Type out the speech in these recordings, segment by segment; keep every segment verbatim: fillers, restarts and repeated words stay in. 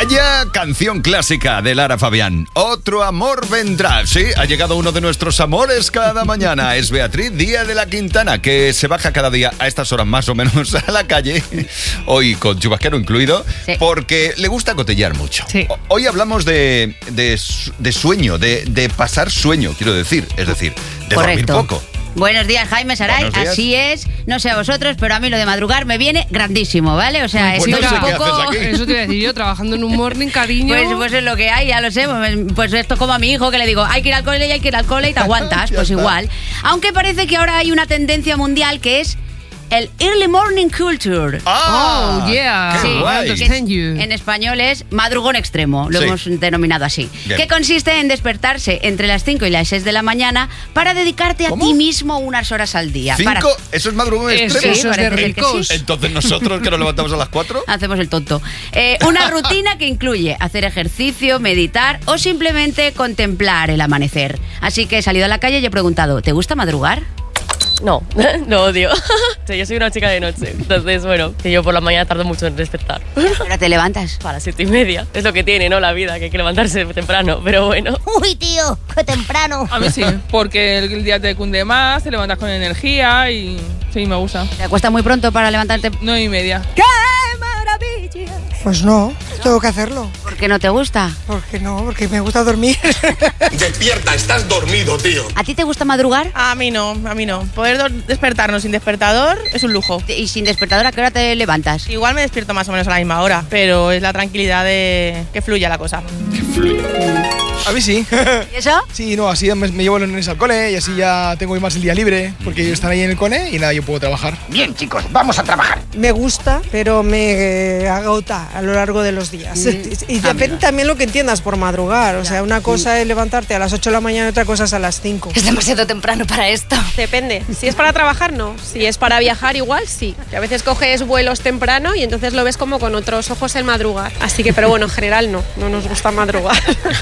Vaya canción clásica de Lara Fabián. Otro amor vendrá. Sí, ha llegado uno de nuestros amores cada mañana. Es Beatriz Díaz de la Quintana, que se baja cada día a estas horas más o menos a la calle, hoy con chubasquero incluido, sí, porque le gusta cotellar mucho. Sí. Hoy hablamos de, de, de sueño, de, de pasar sueño, quiero decir. Es decir, de Correcto. dormir poco. Buenos días, Jaime Saray, así es, no sé a vosotros, pero a mí lo de madrugar me viene grandísimo, ¿vale? O sea, pues estoy no sé un poco... Eso te iba a decir yo, trabajando en un morning, cariño. Pues, pues es lo que hay, ya lo sé, pues, pues esto es como a mi hijo que le digo, hay que ir al cole y hay que ir al cole y te aguantas, pues está. Igual. Aunque parece que ahora hay una tendencia mundial que es el Early Morning Culture. Ah, oh, yeah. Sí, que es, en español es madrugón extremo, lo sí. hemos denominado así. Bien. Que consiste en despertarse entre las cinco y las seis de la mañana para dedicarte ¿Cómo? a ti mismo unas horas al día. ¿Cinco? Para... ¿Eso es madrugón extremo? Sí, eso es de ricos. Sí. Entonces nosotros que nos levantamos a las cuatro hacemos el tonto. Eh, una rutina que incluye hacer ejercicio, meditar o simplemente contemplar el amanecer. Así que he salido a la calle y he preguntado, ¿te gusta madrugar? No, lo odio. Sí, yo soy una chica de noche, entonces, bueno, que yo por la mañana tardo mucho en despertar. ¿Pero te levantas? A las siete y media. Es lo que tiene, ¿no? La vida, que hay que levantarse temprano, pero bueno. Uy, tío, qué temprano. A mí sí, porque el día te cunde más, te levantas con energía y sí, me gusta. ¿Te acuestas muy pronto para levantarte? Nueve y media. ¡Qué maravilla! Pues no, tengo que hacerlo. ¿Por qué no te gusta? Porque no, porque me gusta dormir. Despierta, estás dormido, tío. ¿A ti te gusta madrugar? A mí no, a mí no. Poder despertarnos sin despertador es un lujo. ¿Y sin despertador a qué hora te levantas? Igual me despierto más o menos a la misma hora, pero es la tranquilidad de que fluya la cosa. Que fluya. A mí sí. ¿Y eso? Sí, no, así me, me llevo los nenes al cole y así ya tengo más el día libre, porque ellos están ahí en el cole y nada, yo puedo trabajar. Bien, chicos, vamos a trabajar. Me gusta, pero me agota a lo largo de los días. Mm. Y depende también lo que entiendas por madrugar. O sea, una cosa es levantarte a las ocho de la mañana y otra cosa es a las cinco. Es demasiado temprano para esto. Depende. Si es para trabajar, no. Si es para viajar, igual sí. Que a veces coges vuelos temprano y entonces lo ves como con otros ojos el madrugar. Así que, pero bueno, en general no. No nos gusta madrugar.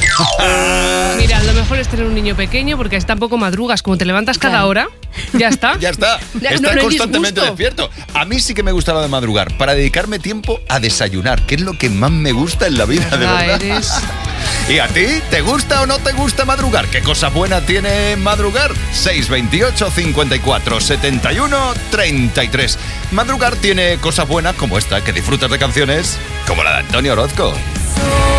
Mira, lo mejor es tener un niño pequeño porque así tampoco madrugas. Como te levantas cada claro. hora, ya está. Ya está. Estás no, no constantemente despierto. A mí sí que me gusta lo de madrugar, para dedicarme tiempo a desayunar, que es lo que más me gusta en la vida, de verdad. Eres... ¿Y a ti? ¿Te gusta o no te gusta madrugar? ¿Qué cosa buena tiene madrugar? seis veintiocho, cincuenta y cuatro, setenta y uno, treinta y tres. Madrugar tiene cosas buenas como esta, que disfrutas de canciones como la de Antonio Orozco.